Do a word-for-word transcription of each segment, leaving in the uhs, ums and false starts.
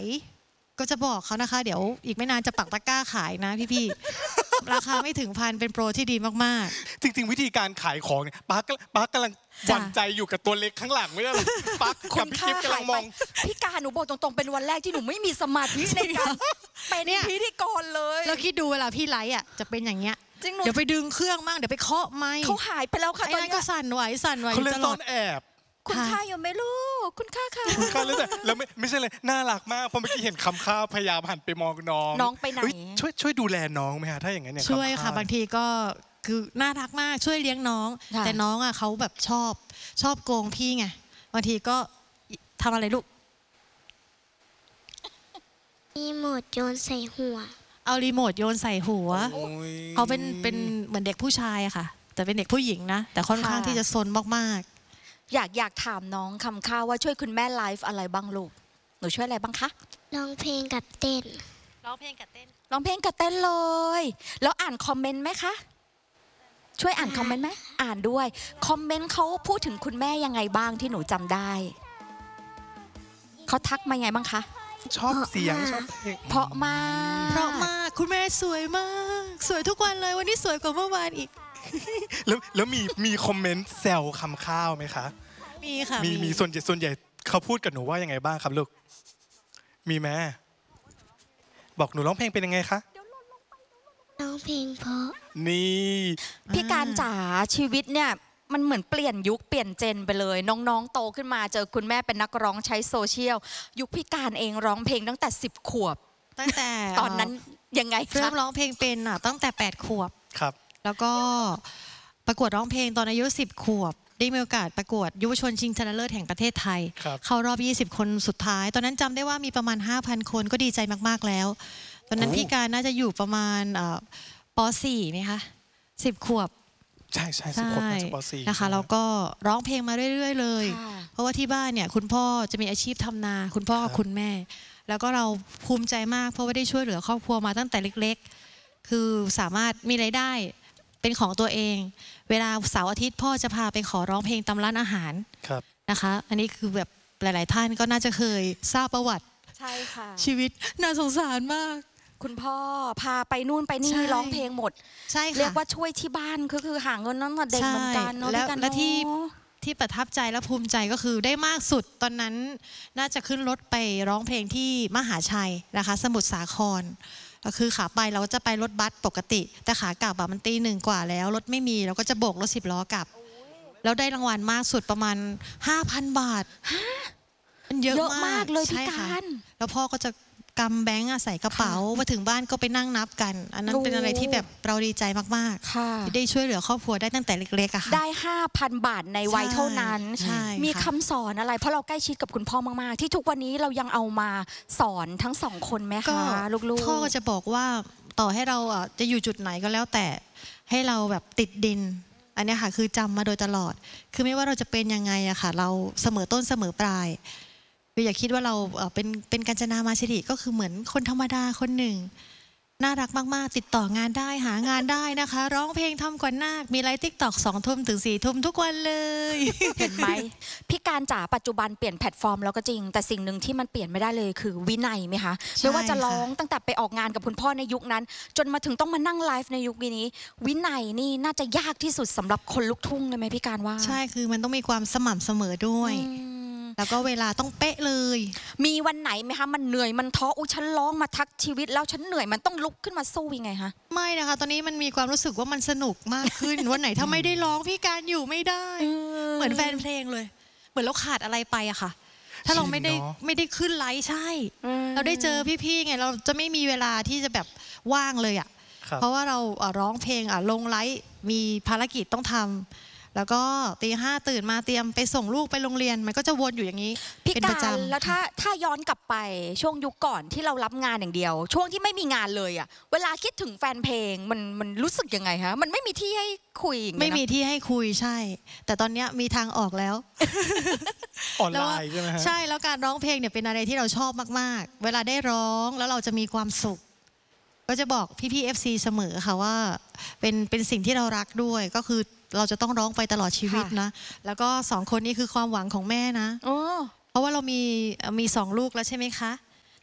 ก็จะบอกเขานะคะเดี๋ยวอีกไม่นานจะปักตะกร้าขายนะพี่ๆ ราคาไม่ถึงพันเป็นโปรที่ดีมากๆจริงๆวิธีการขายของเนี่ยป้าป้ากำลังหวั่นใจอยู่กับตัวเล็กข้างหลังไม่ใช่หรอป้ากับพี่กิ๊ฟกำลังมองพี่การหนูบอกตรงๆเป็นวันแรกที่หนูไม่มีสมาธิในการเป็นพิธีกรเลยแล้วคิดดูเวลาพี่ไลฟ์อ่ะจะเป็นอย่างเงี้ยเดี๋ยวไปดึงเครื่องมั่งเดี๋ยวไปเคาะไม้เขาหายไปแล้วค่ะตอนนี้ก็สั่นไหวสั่นไหวเขาเล่นซ่อนแอบคุณค่าอยู่ไหมลูกคุณค่าค่ะคุณค่าเลยแต่แล้วไม่ไม่ใช่เลยน่ารักมากเพราะเมื่อกี้เห็นคำข้าวพยายามหันไปมองน้องน้องไปไหนช่วยช่วยดูแลน้องไหมฮะถ้าอย่างนั้นเนี่ยช่วยค่ะบางทีก็คือน่ารักมากช่วยเลี้ยงน้องแต่น้องอ่ะเขาแบบชอบชอบโกงพี่ไงบางทีก็ทำอะไรลูกรีโมทโยนใส่หัวเอารีโมทโยนใส่หัวเขาเป็นเป็นเหมือนเด็กผู้ชายอะค่ะแต่เป็นเด็กผู้หญิงนะแต่ค่อนข้างที่จะซนมากๆอยากอยากถามน้องคำข้าวว่าช่วยคุณแม่ไลฟ์อะไรบ้างลูกหนูช่วยอะไรบ้างคะร้องเพลงกับเต้นร้องเพลงกับเต้นร้องเพลงกับเต้นเลยแล้วอ่านคอมเมนต์ไหมคะช่วยอ่านคอมเมนต์ไหมอ่านด้วยคอมเมนต์เขาพูดถึงคุณแม่ยังไงบ้างที่หนูจำได้เขาทักมาไงบ้างคะชอบเสียงชอบเพลงเพราะมากเพราะมากคุณแม่สวยมากสวยทุกวันเลยวันนี้สวยกว่าเมื่อวานอีกแล้วแล้วมีมีคอมเมนต์แซวคำข้าวไหมคะมีค่ะมีมีส่วนใหญ่ส่วนใหญ่เขาพูดกับหนูว่ายังไงบ้างครับลูกมีไหมบอกหนูร้องเพลงเป็นยังไงคะร้องเพลงเพราะนี่พี่การจ๋าชีวิตเนี่ยมันเหมือนเปลี่ยนยุคเปลี่ยนเจนไปเลยน้องๆโตขึ้นมาเจอคุณแม่เป็นนักร้องใช้โซเชียลยุคพี่การเองร้องเพลงตั้งแต่สิบขวบตั้งแต่ตอนนั้นยังไงเริ่มร้องเพลงเป็นอ่ะตั้งแต่แปดขวบครับแล้วก็ประกวดร้องเพลงตอนอายุสิบขวบได้มีโอกาสประกวดยุวชนชิงชนะเลิศแห่งประเทศไทยเข้ารอบยี่สิบคนสุดท้ายตอนนั้นจำได้ว่ามีประมาณ ห้าพัน คนก็ดีใจมากๆแล้วตอนนั้นพี่การน่าจะอยู่ประมาณป สี่ ไหมคะสิบขวบใช่ใช่สิบขวบน่าจะป สี่นะคะแล้วก็ร้องเพลงมาเรื่อยๆเลยเพราะว่าที่บ้านเนี่ยคุณพ่อจะมีอาชีพทำนาคุณพ่อกับคุณแม่แล้วก็เราภูมิใจมากเพราะว่าได้ช่วยเหลือครอบครัวมาตั้งแต่เล็กๆคือสามารถมีรายได้เป็นของตัวเองเวลาเสาร์อาทิตย์พ่อจะพาไปขอร้องเพลงตามร้านอาหารนะคะอันนี้คือแบบหลายๆท่านก็น่าจะเคยทราบประวัติใช่ค่ะชีวิตน่าสงสารมากคุณพ่อพาไปนู่นไปนี่ร้องเพลงหมดใช่ค่ะเรียกว่าช่วยที่บ้านก็คือหาเงินนั่นเด็กเหมือนกันเนาะแล้วและที่ที่ประทับใจและภูมิใจก็คือได้มากสุดตอนนั้นน่าจะขึ้นรถไปร้องเพลงที่มหาชัยนะคะสมุทรสาครก็คือขาไปเราก็จะไปรถบัสปกติแต่ขากลับแบบมันตีหนึ่งกว่าแล้วรถไม่มีเราก็จะโบกรถสิบล้อกลับแล้วได้รางวัลมากสุดประมาณ ห้าพัน บาทมันเยอะมากเลยพี่การแล้วพ่อก็จะกำแบงค์ใส่กระเป๋ามาถึงบ้านก็ไปนั่งนับกันอันนั้นเป็นอะไรที่แบบเราดีใจมากๆที่ได้ช่วยเหลือครอบครัวได้ตั้งแต่เล็กๆอะค่ะได้ ห้าพัน บาทในวัยเท่านั้นมีคำสอนอะไรเพราะเราใกล้ชิดกับคุณพ่อมากๆที่ทุกวันนี้เรายังเอามาสอนทั้งสองคนไหมคะลูกๆพ่อจะบอกว่าต่อให้เราจะอยู่จุดไหนก็แล้วแต่ให้เราแบบติดดินอันนี้ค่ะคือจำมาโดยตลอดคือไม่ว่าเราจะเป็นยังไงอะค่ะเราเสมอต้นเสมอปลายคืออย่าคิดว่าเราเป็นเป็นกัญจนามาสิริก็คือเหมือนคนธรรมดาคนหนึ่งน่ารักมากๆติดต่องานได้หางานได้นะคะร้องเพลงทำกว่านาคมีไลฟ์ติ๊กต็อกสองทุ่มถึงสี่ทุ่มทุกวันเลยเห็นไหมพี่การจ๋าปัจจุบันเปลี่ยนแพลตฟอร์มแล้วก็จริงแต่สิ่งหนึ่งที่มันเปลี่ยนไม่ได้เลยคือวินัยไหมคะไม่ว่าจะร้องตั้งแต่ไปออกงานกับคุณพ่อในยุคนั้นจนมาถึงต้องมานั่งไลฟ์ในยุคนี้วินัยนี่น่าจะยากที่สุดสำหรับคนลุกทุ่งเลยไหมพี่การว่าใช่คือมันต้องมีความสม่ำเสมอด้วยแล้วก็เวลาต้องเป๊ะเลยมีวันไหนไหมคะมันเหนื่อยมันท้ออุ้ยฉันร้องมาทักชีวิตแล้วฉันเหนื่อยมันต้องลุกขึ้นมาสู้ยังไงคะไม่นะคะตอนนี้มันมีความรู้สึกว่ามันสนุกมากขึ้น วันไหนถ้าไม่ได้ร้องพี่การอยู่ไม่ได้เหมือนแฟนเพลงเลยเหมือนเราขาดอะไรไปอะค่ะถ้าเราไม่ได้ไม่ได้ขึ้นไลฟ์ใช่เราได้เจอพี่ๆไงเราจะไม่มีเวลาที่จะแบบว่างเลยอะเพราะว่าเราร้องเพลงลงไลฟ์มีภารกิจต้องทำแล้วก็ตีห้าตื่นมาเตรียมไปส่งลูกไปโรงเรียนมันก็จะวนอยู่อย่างนี้เป็นประจำแล้วถ้าถ้าย้อนกลับไปช่วงยุคก่อนที่เรารับงานอย่างเดียวช่วงที่ไม่มีงานเลยอ่ะเวลาคิดถึงแฟนเพลงมันมันรู้สึกยังไงฮะมันไม่มีที่ให้คุยไม่มีที่ให้คุยใช่แต่ตอนนี้มีทางออกแล้วออนไลน์ใช่ไหมฮะใช่แล้วการร้องเพลงเนี่ยเป็นอะไรที่เราชอบมากๆเวลาได้ร้องแล้วเราจะมีความสุขก็จะบอกพี่ๆ เอฟ ซี เสมอค่ะว่าเป็นเป็นสิ่งที่เรารักด้วยก็คือเราจะต้องร้องไปตลอดชีวิตนะแล้วก็สองคนนี้คือความหวังของแม่นะเพราะว่าเรามีมีสองลูกแล้วใช่ไหมคะ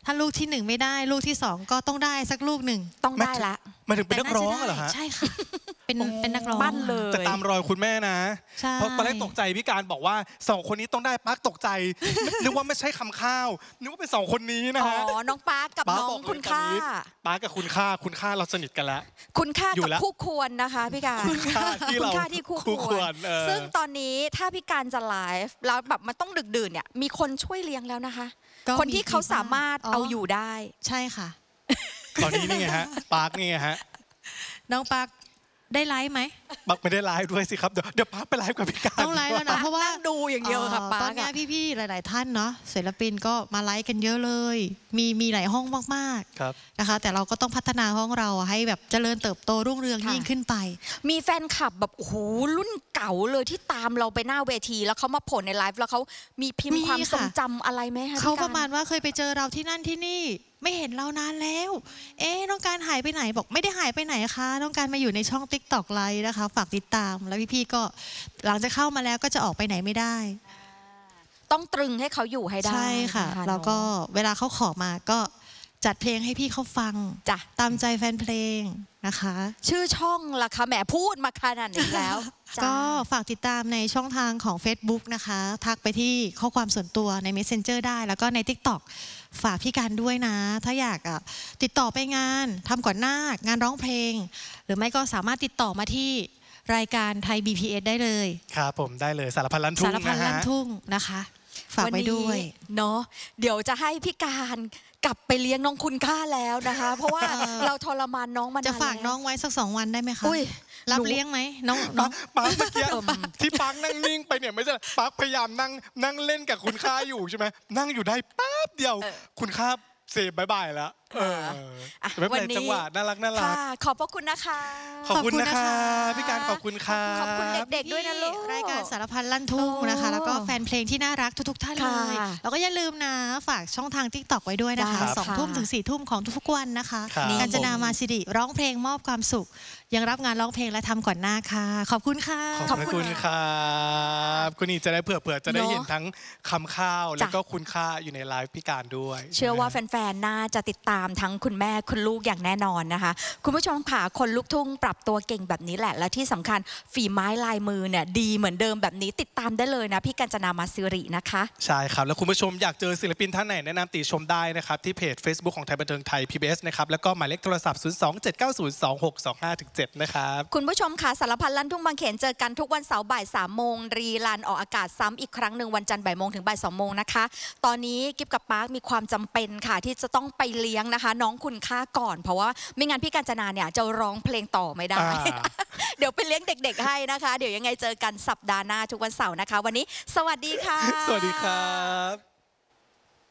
ถ้าลูกที่หนึ่งไม่ได้ลูกที่สองก็ต้องได้สักลูกหนึ่งต้องได้ละหมายถึงเป็นนักร้องเหรอฮะใช่ค่ะ เป็นเป็นนักร้องปั้นเลยแต่ตามรอยคุณแม่นะใช่เพราะตอนแรกตกใจพี่การบอกว่าสองคนนี้ต้องได้ปักตกใจ นึกว่าไม่ใช่คำข้าวนึกว่าเป็นสองคนนี้นะอ๋ฮะอ น้องปาร์คกับป๊าน้อบอกงเลยคุณค่าตอนนี้ ป้ากับคุณค่าคุณค่าเราสนิทกันแล้วคุณค่าอยู่กับแล้วคู่ควรนะคะพี่การคุณค่าที่เราคุณค่าที่คู่คู่คคว วรรเออซึ่งตอนนี้ถ้าพี่การจะไลฟ์แล้วแบบมันต้องดึกดื่นเนี่ยมีคนช่วยเลี้ยงแล้วนะคะก็คนที่เขาบ้งสามารถเอาอยู่ได้ใช่ค่ะตอนนี้นี่ไงฮะปาร์คนี่ไงฮะน้องปักได้ไลฟ์ไหมปักไม่ได้ไลฟ์ด้วยสิครับเดี๋ยวเดี๋ยวปาร์คไปไลฟ์กับพี่การต้องไลฟ์แล้วนะเพราะว่านั่งดูอย่างเดียวค่ะปาร์คตอนเนี้ยอะพี่ๆหลาย ๆ ท่านเนาะศิลปินก็มาไลฟ์กันเยอะเลย มีมีหลายห้องมากครับๆนะคะ แต่เราก็ต้องพัฒนาห้องเราให้แบบเจริญเติบโตรุ่งเรืองยิ่งขึ้นไปมีแฟนคลับแบบโอ้โหรุ่นเก่าเลยที่ตามเราไปหน้าเวที แล้วเขามาโผล่ในไลฟ์แล้วเขามีพิมมีพ์ความค่ะทรงจำอะไรไหมคะเขาพี่กประมาณว่าเคยไปเจอเราที่นั่นที่นี่ ไม่เห็นเรานานแล้ว เอ๊ะน้องการหายไปไหนบอกไม่ได้หายไปไหนคะน้องการมาอยู่ในช่อง ติ๊กต็อก ไลฟ์นะคะ ฝากติดตามแล้วพี่ๆก็หลังจากเข้ามาแล้วก็จะออกไปไหนไม่ได้ต้องตรึงให้เขาอยู่ให้ได้ใช่ค่ะนแล้วก็เวลาเขาขอมาก็จัดเพลงให้พี่เขาฟังจ้ะตามใจแฟนเพลงนะคะชื่อช่องล่ะคะแหมพูดมาขนาดนี้แล้วจ้ะก็ฝากติดตามในช่องทางของ Facebook นะคะ ทักไปที่ข้อความส่วนตัวใน Messenger ได้ แล้วก็ใน ติ๊กต็อก ฝากพี่การด้วยนะ ถ้าอยากอ่ะติดต่อไปงานทำก่อนหน้างานร้องเพลง หรือไม่ก็สามารถติดต่อมาที่รายการไทย บี พี เอส ได้เลยครับผมได้เลยสารพันลั่นทุ่สาง รพันนะลั่นฮะทุ่งนะคะ ฝากไว้ด้วยเนาะเดี๋ยวจะให้พี่การกลับไปเลี้ยงน้องคุณค่าแล้วนะคะ เพราะว่าเออเราทรมานน้องมานานจะฝากแล้วน้องไว้สักสองวันได้ไหมคะอุ้ยรับหนูเลี้ยงไหมน้องน้องปาร์คเมื่อกี้เออที่ปาร์คนั่งนิ่งไปเนี่ยไม่ใช่ปาร์คพยายามนั่งนั่งเล่นกับคุณค่าอยู่ใช่ไหมนั่งอยู่ได้แป๊บเดียวเออคุณค่าเซฟบายบายแล้วเอออ่ะไม่เป็นวัไรนนี้จังหวะน่ารักน่ารัค่ะกขอบพระคุณนะคะขอบคุณนะขอบคุณนะคะคะพี่การขอบคุณค่ะขอบคุณเด็กๆด้วยนะลูกรายการสารพันลั่นทุ่งนะคะโอ้แล้วก็แฟนเพลงที่น่ารักทุกๆท่านเลยค่ะแล้วก็อย่าลืมนะฝากช่องทาง ติ๊กต็อก ไว้ด้วยนะคะได้สองค่ะทุ่มถึงสี่ทุ่มของทุกๆวันนะคะครับกาญจนามาสิริร้องเพลงมอบความสุข ยังรับงานร้องเพลงและทำก่อนหน้าค่ะ ขอบคุณค่ะขอบพระคุณครับคุณนี่จะได้เผื่อเผื่อจะได้เนอะเห็นทั้งคำข้าวแล้วจ้ะก็คุณค่าอยู่ในไลฟ์พี่การด้วยเชื่อว่าแฟนๆ น่าจะติดตามทั้งคุณแม่คุณลูกอย่างแน่นอนนะคะ คุณผู้ชมค่ะคนลูกทุ่งปรับตัวเก่งแบบนี้แหละ และที่สำคัญฝีไม้ลายมือเนี่ยดีเหมือนเดิมแบบนี้ติดตามได้เลยนะ พี่กัญจนามาสิรินะคะใช่ครับ แล้วคุณผู้ชมอยากเจอศิลปินท่านไหนแนะนำติชมได้นะครับ ที่เพจ Facebook ของไทยบันเทิงไทย พี บี เอส นะครับ แล้วก็หมายเลขโทรศัพท์ ศูนย์ สอง เจ็ด เก้า ศูนย์ สอง หก สอง ห้า เจ็ด นะครับคุณผู้ชมค่ะสารพันลั่นทุ่งบางเขนเจอกันทุกวันเสาร์บ่ายสามโมงรีลันออกอากาศซ้ำอีกครั้งหนึ่งวันจันทร์บ่ายโมงถึงบ่ายสองโมงนะคะ ตอนนี้กิฟกับปาร์คมีความจำเป็นค่ะ ที่จะต้องไปเลี้ยงนะคะ น้องคุณค่าก่อน เพราะว่าไม่งั้นพี่กัญจนาเนี่ยจะร้องเพลงต่อไม่ได้อ่าเดี๋ยวไปเลี้ยงเด็ก ๆ ให้นะคะ เดี๋ยวยังไงเจอกันสัปดาห์หน้าทุกวันเสาร์นะคะ วันนี้ สวัสดีค่ะสวัสดีครับ